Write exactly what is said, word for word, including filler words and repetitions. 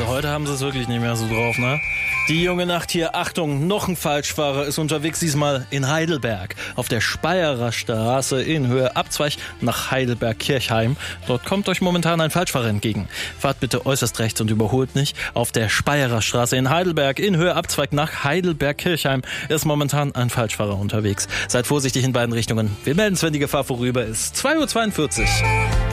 Also heute haben sie es wirklich nicht mehr so drauf, ne? Die junge Nacht hier, Achtung, noch ein Falschfahrer ist unterwegs, diesmal in Heidelberg. Auf der Speyerer Straße in Höhe Abzweig nach Heidelberg-Kirchheim. Dort kommt euch momentan ein Falschfahrer entgegen. Fahrt bitte äußerst rechts und überholt nicht. Auf der Speyerer Straße in Heidelberg in Höhe Abzweig nach Heidelberg-Kirchheim ist momentan ein Falschfahrer unterwegs. Seid vorsichtig in beiden Richtungen. Wir melden es, wenn die Gefahr vorüber ist. zwei Uhr zweiundvierzig.